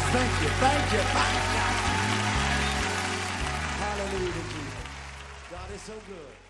Thank you, thank you, thank you. Hallelujah, Jesus. God is so good.